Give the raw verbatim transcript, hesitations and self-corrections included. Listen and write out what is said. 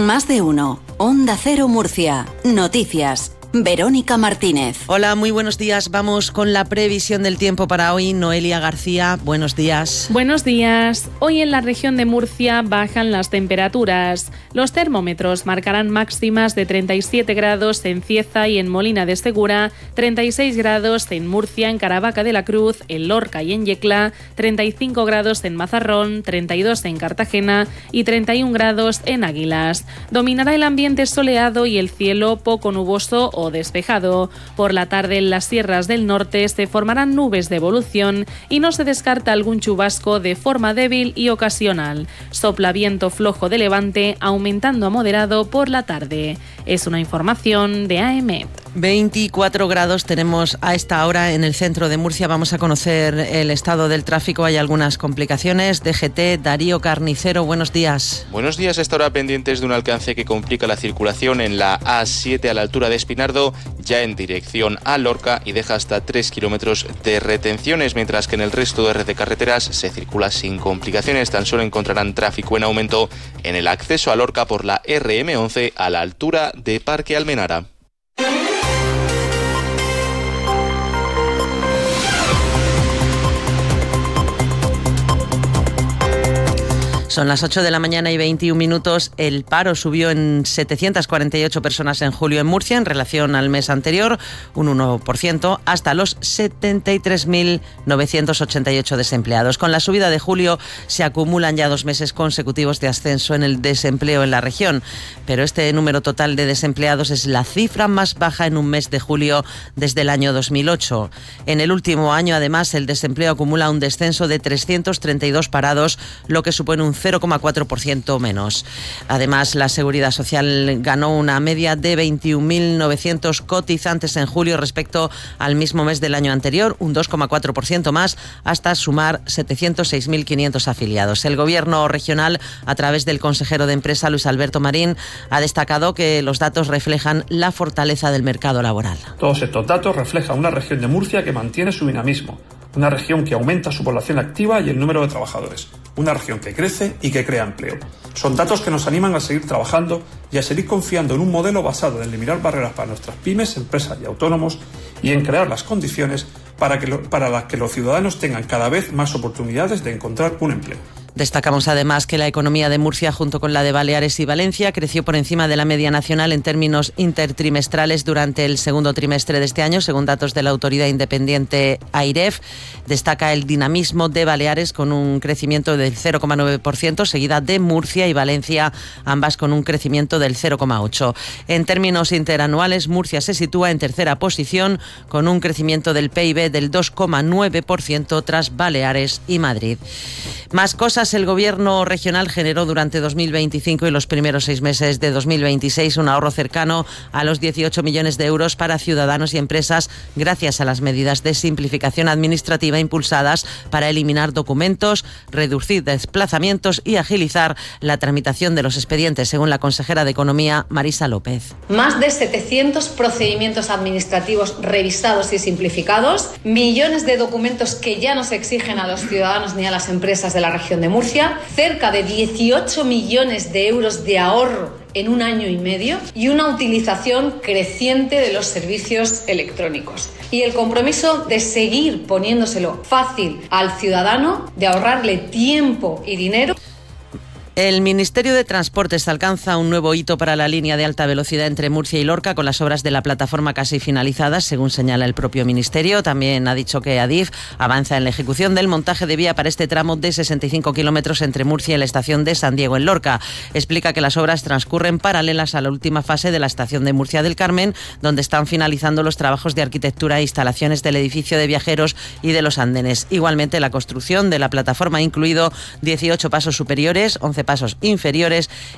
Más de uno. Onda Cero Murcia. Noticias. Verónica Martínez. Hola, muy buenos días. Vamos con la previsión del tiempo para hoy. Noelia García, buenos días. Buenos días. Hoy en la región de Murcia bajan las temperaturas. Los termómetros marcarán máximas de treinta y siete grados en Cieza y en Molina de Segura, treinta y seis grados en Murcia, en Caravaca de la Cruz, en Lorca y en Yecla, treinta y cinco grados en Mazarrón, treinta y dos en Cartagena y treinta y un grados en Águilas. Dominará el ambiente soleado y el cielo poco nuboso o despejado. Por la tarde en las sierras del norte se formarán nubes de evolución y no se descarta algún chubasco de forma débil y ocasional. Sopla viento flojo de levante, aumentando a moderado por la tarde. Es una información de A M E T. veinticuatro grados tenemos a esta hora en el centro de Murcia. Vamos a conocer el estado del tráfico. Hay algunas complicaciones. D G T, Darío Carnicero, buenos días. Buenos días. A esta hora pendientes de un alcance que complica la circulación en la A siete a la altura de Espinardo, ya en dirección a Lorca, y deja hasta tres kilómetros de retenciones, mientras que en el resto de red de carreteras se circula sin complicaciones. Tan solo encontrarán tráfico en aumento en el acceso a Lorca por la R M once a la altura de Parque Almenara. Son las ocho de la mañana y veintiún minutos. El paro subió en setecientas cuarenta y ocho personas en julio en Murcia en relación al mes anterior, un uno por ciento, hasta los setenta y tres mil novecientos ochenta y ocho desempleados. Con la subida de julio se acumulan ya dos meses consecutivos de ascenso en el desempleo en la región, pero este número total de desempleados es la cifra más baja en un mes de julio desde el año dos mil ocho. En el último año, además, el desempleo acumula un descenso de trescientos treinta y dos parados, lo que supone un cero coma cuatro por ciento menos. Además, la Seguridad Social ganó una media de veintiún mil novecientos cotizantes en julio respecto al mismo mes del año anterior, un dos coma cuatro por ciento más, hasta sumar setecientos seis mil quinientos afiliados. El Gobierno regional, a través del consejero de Empresa, Luis Alberto Marín, ha destacado que los datos reflejan la fortaleza del mercado laboral. Todos estos datos reflejan una región de Murcia que mantiene su dinamismo, una región que aumenta su población activa y el número de trabajadores, una región que crece y que crea empleo. Son datos que nos animan a seguir trabajando y a seguir confiando en un modelo basado en eliminar barreras para nuestras pymes, empresas y autónomos, y en crear las condiciones para, que lo, para las que los ciudadanos tengan cada vez más oportunidades de encontrar un empleo. Destacamos además que la economía de Murcia, junto con la de Baleares y Valencia, creció por encima de la media nacional en términos intertrimestrales durante el segundo trimestre de este año, según datos de la autoridad independiente AIREF. Destaca el dinamismo de Baleares con un crecimiento del cero coma nueve por ciento, seguida de Murcia y Valencia, ambas con un crecimiento del cero coma ocho por ciento. En términos interanuales, Murcia se sitúa en tercera posición con un crecimiento del P I B del dos coma nueve por ciento tras Baleares y Madrid. Más cosas. El Gobierno regional generó durante dos mil veinticinco y los primeros seis meses de dos mil veintiséis un ahorro cercano a los dieciocho millones de euros para ciudadanos y empresas gracias a las medidas de simplificación administrativa impulsadas para eliminar documentos, reducir desplazamientos y agilizar la tramitación de los expedientes, según la consejera de Economía, Marisa López. Más de setecientos procedimientos administrativos revisados y simplificados, millones de documentos que ya no se exigen a los ciudadanos ni a las empresas de la región de Murcia, cerca de dieciocho millones de euros de ahorro en un año y medio y una utilización creciente de los servicios electrónicos. Y el compromiso de seguir poniéndoselo fácil al ciudadano, de ahorrarle tiempo y dinero. El Ministerio de Transportes alcanza un nuevo hito para la línea de alta velocidad entre Murcia y Lorca, con las obras de la plataforma casi finalizadas, según señala el propio Ministerio. También ha dicho que Adif avanza en la ejecución del montaje de vía para este tramo de sesenta y cinco kilómetros entre Murcia y la estación de San Diego en Lorca. Explica que las obras transcurren paralelas a la última fase de la estación de Murcia del Carmen, donde están finalizando los trabajos de arquitectura e instalaciones del edificio de viajeros y de los andenes. Igualmente, la construcción de la plataforma ha incluido dieciocho pasos superiores, once pasos inferiores